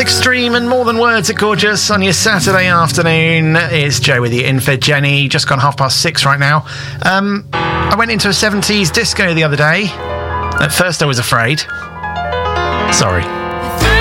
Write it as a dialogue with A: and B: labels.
A: Extreme and More Than Words are gorgeous on your Saturday afternoon. It's Joe with you in for Jenny. Just gone 6:30 right now. I went into a 70s disco the other day. At first I was afraid. Sorry.